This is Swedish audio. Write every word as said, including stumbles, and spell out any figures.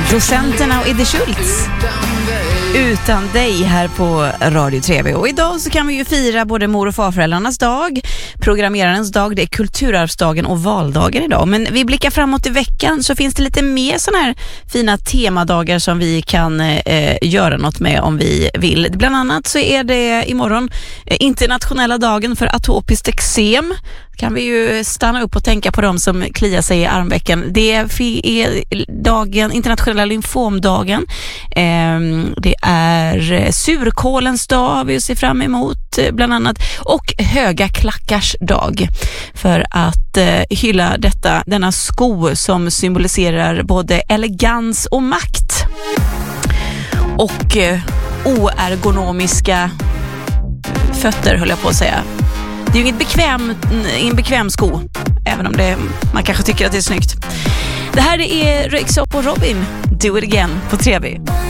Docenterna och Idde Schultz utan dig här på Radio tre V. Och idag så kan vi ju fira både mor- och farföräldrarnas dag, programmerarens dag, det är kulturarvsdagen och valdagen idag. Men vi blickar framåt i veckan så finns det lite mer såna här fina temadagar som vi kan eh, göra något med om vi vill. Bland annat så är det imorgon eh, internationella dagen för atopiskt eksem. Kan vi ju stanna upp och tänka på dem som kliar sig i armvecken. Det är dagen, internationella lymfomdagen. Det är surkålens dag vi ser fram emot bland annat. Och höga klackars dag. För att hylla detta, denna sko som symboliserar både elegans och makt. Och oergonomiska fötter höll jag på att säga. Det är ju inget bekväm, en bekväm sko, även om det, man kanske tycker att det är snyggt. Det här är Röyksopp och Robin, Do It Again på tre V.